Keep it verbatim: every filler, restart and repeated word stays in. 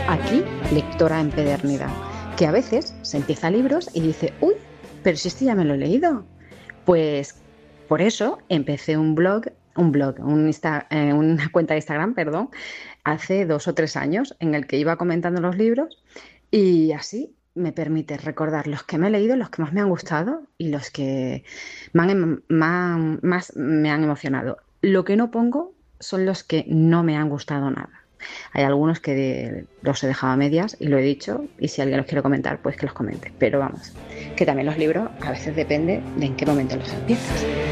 Aquí, lectora empedernida, que a veces se empieza libros y dice, uy, pero si este ya me lo he leído. Pues por eso empecé un blog, un blog, un Insta- eh, una cuenta de Instagram, perdón, hace dos o tres años en el que iba comentando los libros y así me permite recordar los que me he leído, los que más me han gustado y los que me han em- man- más me han emocionado. Lo que no pongo son los que no me han gustado nada. Hay algunos que de- los he dejado a medias y lo he dicho, y si alguien los quiere comentar, pues que los comente. Pero vamos, que también los libros a veces depende de en qué momento los empiezas.